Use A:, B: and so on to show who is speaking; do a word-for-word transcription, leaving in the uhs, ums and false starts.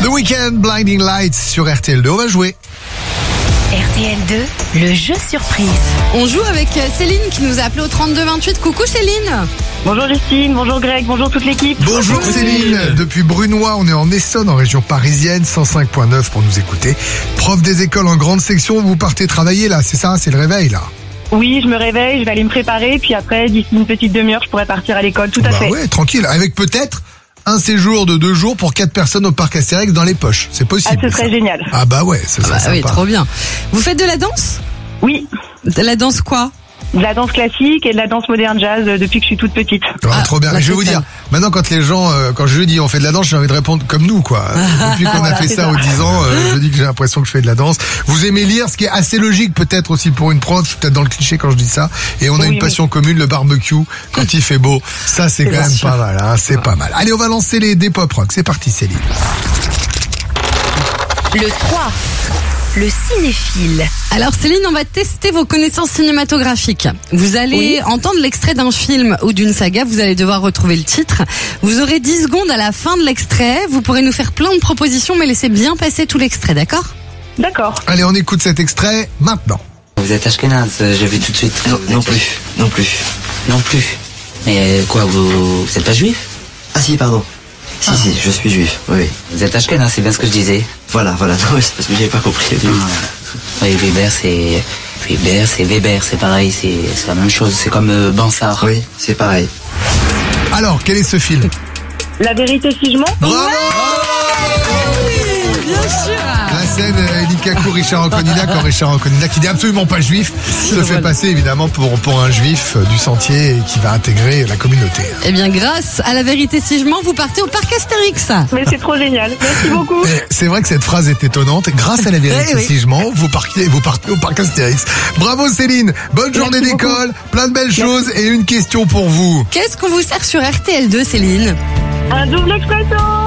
A: The Weeknd, Blinding Lights sur R T L deux. On va jouer.
B: R T L deux, le jeu surprise.
C: On joue avec Céline qui nous a appelé au trente-deux vingt-huit. Coucou Céline.
D: Bonjour Justine, bonjour Greg, bonjour toute l'équipe.
A: Bonjour Céline. Depuis Brunois, on est en Essonne, en région parisienne, cent cinq virgule neuf pour nous écouter. Prof des écoles en grande section, vous partez travailler là, c'est ça, c'est le réveil là?
D: Oui, je me réveille, je vais aller me préparer, puis après, d'ici une petite demi-heure, je pourrai partir à l'école, tout à
A: bah
D: fait.
A: Ouais, tranquille, avec peut-être un séjour de deux jours pour quatre personnes au parc Astérix dans les poches. C'est possible.
D: Ah, ce serait
A: ça.
D: génial.
A: Ah bah ouais, ce
C: Ah
A: serait
C: bah
A: sympa.
C: oui, trop bien. Vous faites de la danse?
D: Oui,
C: De la danse quoi?
D: de la danse classique et de la danse moderne jazz euh, depuis que je suis toute petite.
A: Ouais,
C: Ah,
A: trop bien.
C: la
A: Et je vais vous
C: totale.
A: dire, maintenant quand les gens, euh, quand je dis on fait de la danse, j'ai envie de répondre comme nous quoi. Depuis qu'on a
D: Voilà,
A: fait
D: c'est
A: ça,
D: ça.
A: aux dix ans, euh, je dis que j'ai l'impression que je fais de la danse. Vous aimez lire, ce qui est assez logique peut-être aussi pour une prof, je suis peut-être dans le cliché quand je dis ça. Et on a
D: Oui,
A: une
D: oui.
A: passion commune, le barbecue, quand il fait beau. Ça c'est quand
D: bien
A: même
D: sûr.
A: pas mal, hein, c'est pas mal. Allez, on va lancer les des pop rock. C'est parti Céline.
B: Le trois, le cinéphile.
C: Alors Céline, on va tester vos connaissances cinématographiques. Vous allez entendre l'extrait d'un film ou d'une saga, vous allez devoir retrouver le titre. Vous aurez dix secondes à la fin de l'extrait, vous pourrez nous faire plein de propositions mais laissez bien passer tout l'extrait, d'accord?
D: D'accord.
A: Allez, on écoute cet extrait maintenant.
E: Vous êtes ashkénaze, j'ai vu tout de suite. Non, non plus, non plus, non plus. Mais euh, quoi, vous, vous êtes pas juif?
F: Ah si, pardon. Si,
E: Ah.
F: si, je suis juif, oui, oui.
E: Vous êtes ashkénaze, c'est bien ce que je disais.
F: Voilà, voilà, non, mais c'est parce que j'avais pas compris au début.
E: Oui, Weber, c'est... Weber, c'est Weber, c'est pareil, c'est c'est la même chose, c'est comme euh, Bansard.
F: Oui, c'est pareil.
A: Alors, quel est ce film?
D: La vérité si je mens?
A: Bravo!
C: Bien sûr.
A: La scène euh, Elikaku, Richard Anconina, quand Richard Anconina, qui n'est absolument pas juif, se fait passer évidemment pour, pour un juif euh, du sentier et qui va intégrer la communauté.
C: Eh bien grâce à la vérité si je mens, vous partez au parc Astérix.
D: Mais c'est trop génial. Merci beaucoup.
A: Et c'est vrai que cette phrase est étonnante. Grâce à la vérité,
C: Oui, oui.
A: si je mens, vous partez, vous partez au parc Astérix. Bravo Céline, bonne journée
D: Merci
A: d'école, plein de belles choses et une question pour vous.
C: Qu'est-ce qu'on vous sert sur R T L deux Céline?
D: Un double expresso.